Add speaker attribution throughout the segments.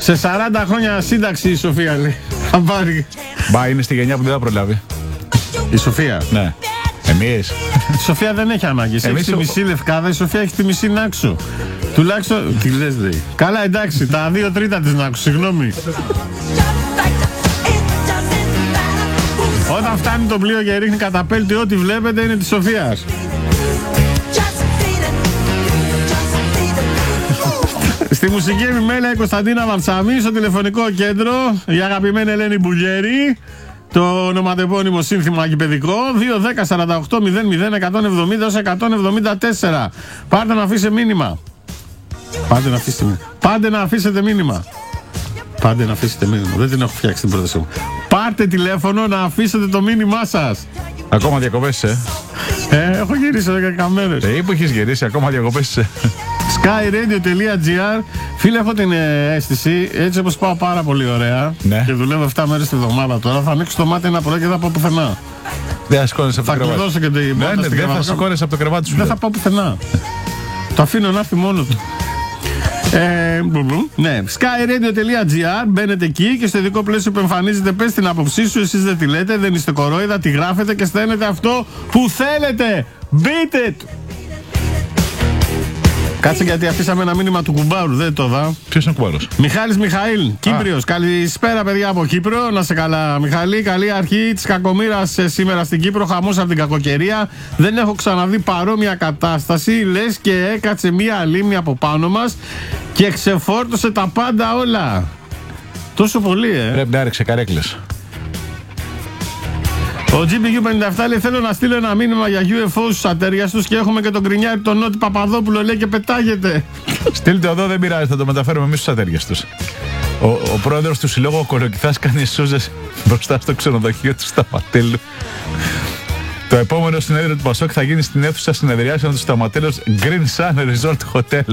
Speaker 1: Σε 40 χρόνια σύνταξη η Σοφία λέει. Θα πάρει.
Speaker 2: Μπα, είναι στη γενιά που δεν θα προλάβει.
Speaker 1: Η Σοφία.
Speaker 2: Ναι. Εμείς.
Speaker 1: Η Σοφία δεν έχει ανάγκη. Έχει τη μισή λευκάδα, η Σοφία έχει τη μισή Νάξου. Τουλάχιστον. Τι λες, λέει. Καλά, εντάξει, τα 2 τρίτα της Νάξου, συγγνώμη. Όταν φτάνει το πλοίο και ρίχνει καταπέλτη, ό,τι βλέπετε είναι της Σοφίας. Στη μουσική επιμέλεια η Κωνσταντίνα Βαρσαμή, στο τηλεφωνικό κέντρο η αγαπημένη Ελένη Μπουγέρη, το ονοματεπώνυμο σύνθημα αγιπαιδικό 2-10-48-0-0-170-174. Πάρτε να αφήσετε μήνυμα. Πάτε να αφήσετε μήνυμα. Δεν την έχω φτιάξει την πρόταση μου. Πάρτε τηλέφωνο να αφήσετε το μήνυμά σας.
Speaker 2: Ακόμα διακοπές,
Speaker 1: έχω γυρίσει εδώ και καμέρες.
Speaker 2: Που έχεις γυρίσει, ακόμα διακοπές,
Speaker 1: skyradio.gr. Φίλε, έχω την αίσθηση, έτσι όπως πάω πάρα πολύ ωραία, ναι, και δουλεύω 7 μέρες τη βδομάδα τώρα, θα ανοίξω το μάτι ένα πρωί και θα πάω πουθενά.
Speaker 2: Δεν θα σηκώνεσαι από το κρεβάτι.
Speaker 1: Θα κλειδώσω και την πόρτα.
Speaker 2: Δεν θα σηκώνεσαι από το κρεβάτι σου.
Speaker 1: Δεν θα πάω πουθενά. Το αφήνω να έρθει μόνο του. Ναι, skyradio.gr. Μπαίνετε εκεί και στο ειδικό πλαίσιο που εμφανίζεται, πες την άποψή σου. Εσείς δεν τη λέτε, δεν είστε κορόιδα, τη γράφετε και στέλνετε αυτό που θέλετε. Μπείτε! Κάτσε, γιατί αφήσαμε ένα μήνυμα του κουμπάρου, δεν το δα.
Speaker 2: Ποιος είναι ο κουμπάρος?
Speaker 1: Μιχάλης Μιχαήλ, Κύπριος. Καλησπέρα, παιδιά από Κύπρο. Να σε καλά, Μιχαλή. Καλή αρχή της κακομοίρας σήμερα στην Κύπρο. Χαμός από την κακοκαιρία. Δεν έχω ξαναδεί παρόμοια κατάσταση. Λες και έκατσε μία λίμνη από πάνω μας και ξεφόρτωσε τα πάντα όλα. Τόσο πολύ,
Speaker 2: Πρέπει να ρίξε καρέκλες.
Speaker 1: Ο GPU57 λέει: θέλω να στείλω ένα μήνυμα για UFO στους ατέριαστους και έχουμε και τον γκρινιάρη τον Νότι Παπαδόπουλο, λέει, και πετάγεται.
Speaker 2: Στείλτε εδώ, δεν πειράζει, θα το μεταφέρουμε εμείς στους ατέριαστους. Ο πρόεδρος του Συλλόγου Κολοκυθάς κάνει σούζες μπροστά στο ξενοδοχείο του Σταματέλου. Το επόμενο συνέδριο του Πασόκ θα γίνει στην αίθουσα συνεδριάσεων του Σταματέλου Green Sun Resort Hotel.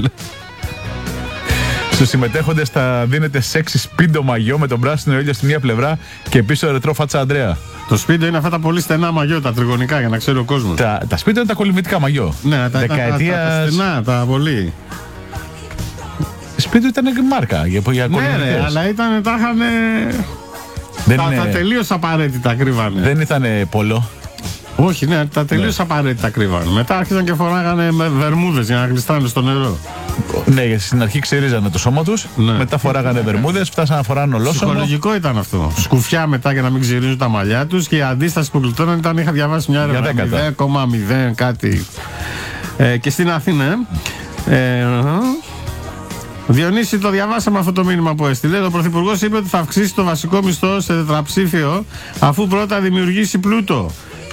Speaker 2: Στους συμμετέχοντες θα δίνεται σεξι σπίντο μαγιό με τον πράσινο ήλιο στη μία πλευρά και πίσω ρετρό φάτσα Ανδρέα.
Speaker 1: Το σπίτι είναι αυτά τα πολύ στενά μαγιό, τα τριγωνικά, για να ξέρει ο κόσμος.
Speaker 2: Τα σπίτι είναι τα κολυμβητικά μαγιό.
Speaker 1: Ναι, τα στενά, τα πολύ.
Speaker 2: Σπίτι ήταν μάρκα για κολυμβητικές.
Speaker 1: Ναι, αλλά τα είχαν. Τα τελείως απαραίτητα κρύβανε.
Speaker 2: Δεν ήταν πόλο.
Speaker 1: Όχι, ναι, τα τελείως απαραίτητα κρύβανε. Μετά άρχισαν και φοράγανε βερμούδες για να γλιστράνε στο νερό.
Speaker 2: Ναι, γιατί στην αρχή ξυρίζανε το σώμα τους, μετά φοράγανε βερμούδες, φτάσανε να φοράνε ολόσωμο.
Speaker 1: Ψυχολογικό ήταν αυτό. Σκουφιά μετά για να μην ξυρίζουν τα μαλλιά τους, και η αντίσταση που γλιτώναν ήταν, είχα διαβάσει μια έρευνα 0,0 κάτι. Και στην Αθήνα. Διονύση, το διαβάσαμε αυτό το μήνυμα που έστειλε. Ο Πρωθυπουργός είπε ότι θα αυξήσει το βασικό μισθό σε τετραψήφιο, αφού πρώτα δημιουργήσει πλούτο.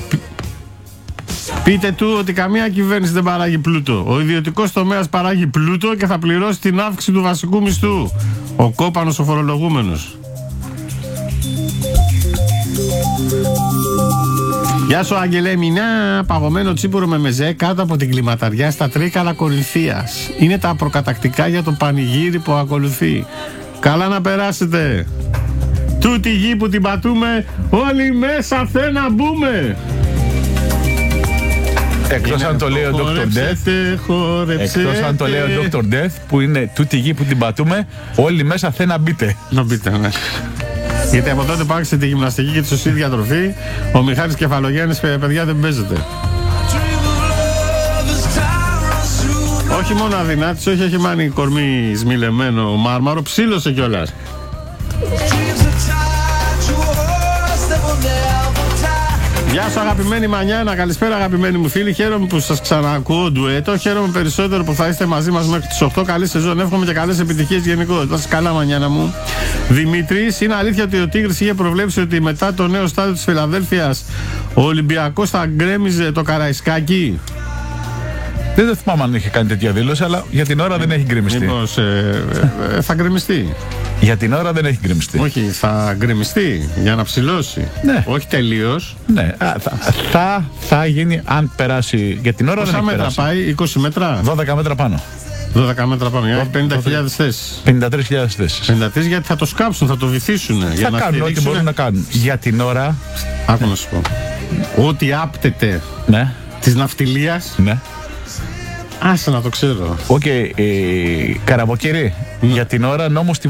Speaker 1: Πείτε του ότι καμία κυβέρνηση δεν παράγει πλούτο. Ο ιδιωτικός τομέας παράγει πλούτο και θα πληρώσει την αύξηση του βασικού μισθού. Ο κόπανος ο φορολογούμενος. Γεια σου, Άγγελε. Μηνά παγωμένο τσίπουρο με μεζέ κάτω από την κλιματαριά στα Τρίκαλα Κορινθίας. Είναι τα προκατακτικά για το πανηγύρι που ακολουθεί. Καλά να περάσετε. Τούτη γη που την πατούμε, όλοι μέσα θε να μπούμε.
Speaker 2: Εκτός αν το λέει ο Dr. Death. Εκτός αν το λέει ο Dr. Death, που είναι τούτη γη που την πατούμε, όλοι μέσα θε να μπείτε.
Speaker 1: Να μπείτε, ναι. Γιατί από τότε που άρχισε τη γυμναστική και τη σωστή διατροφή, ο Μιχάλης Κεφαλογιάννης, παιδιά, δεν παίζεται. Όχι μόνο αδυνάτης, όχι, έχει μάνει κορμί σμιλεμένο μάρμαρο, ψήλωσε κιόλας. Γεια σου, αγαπημένη Μανιάνα, καλησπέρα αγαπημένοι μου φίλοι. Χαίρομαι που σας ξανακούω ντουέτο. Χαίρομαι περισσότερο που θα είστε μαζί μας μέχρι τις 8. Καλή σεζόν, εύχομαι και καλές επιτυχίες γενικώς. Να είστε καλά, Μανιάνα μου. Δημήτρης, είναι αλήθεια ότι ο Τίγρης είχε προβλέψει ότι μετά το νέο στάδιο της Φιλαδέλφειας ο Ολυμπιακός θα γκρέμιζε το Καραϊσκάκι?
Speaker 2: Δεν το θυμάμαι αν είχε κάνει τέτοια δήλωση, αλλά για την ώρα δεν έχει γκρεμιστεί.
Speaker 1: Μήπως θα γκρεμιστεί?
Speaker 2: Για την ώρα δεν έχει γκρεμιστεί.
Speaker 1: Όχι, θα γκρεμιστεί για να ψηλώσει.
Speaker 2: Ναι.
Speaker 1: Όχι τελείως.
Speaker 2: Ναι, θα γίνει αν περάσει. Για την ώρα
Speaker 1: πόσα
Speaker 2: δεν έχει
Speaker 1: μέτρα
Speaker 2: περάσει.
Speaker 1: Πάει, 20 μέτρα?
Speaker 2: 12 μέτρα πάνω.
Speaker 1: 12 μέτρα πάνω, για 50.000 θέσεις.
Speaker 2: 53.000 θέσεις.
Speaker 1: 53, γιατί θα το σκάψουν, θα το βυθίσουν.
Speaker 2: Θα κάνουν ό,τι μπορούν να κάνουν. Για την ώρα.
Speaker 1: Άκου να σου πω. Ό,τι άπτεται της ναυτιλίας.
Speaker 2: Ναι.
Speaker 1: Άσε να το ξέρω.
Speaker 2: Καραβοκύρη. Για την ώρα νόμος